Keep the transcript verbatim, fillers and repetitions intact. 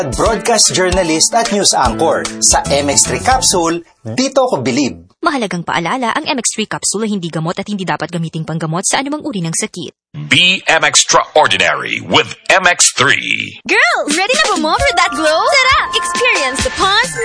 Broadcast journalist at news anchor. Sa M X three Capsule, dito ko bilib. Mahalagang paalala, ang M X three Capsule ay hindi gamot at hindi dapat gamiting panggamot sa anumang uri ng sakit. Be M Extraordinary with M X three. Girls, ready na ba mo for that glow? Tara, experience the Pond's